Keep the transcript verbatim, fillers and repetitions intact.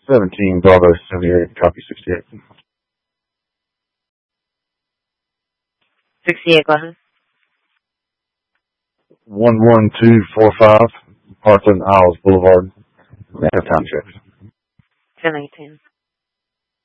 seventeen, Bravo seventy-eight, copy sixty-eight. sixty-eight, go ahead. one one two four five, Parkland Isles Boulevard. Have time check. ten eighteen.